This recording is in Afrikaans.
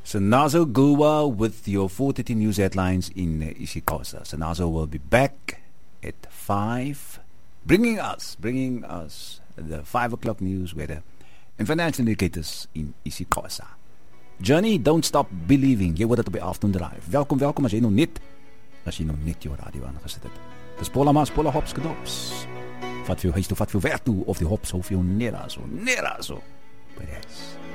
Sanazo Gua with your 4:30 news headlines in isiXhosa. Sanazo will be back at 5, bringing us the 5 o'clock news, weather, and financial indicators in isiXhosa. Journey, don't stop believing. Jy hoor dit op die afternoon drive. Welkom as jy nog net jou radio aangesit het. Dis Paula Hops gedops. Vat vir jou huis toe, vat vir jou werk toe, of die hops of jou nera so. By die huis.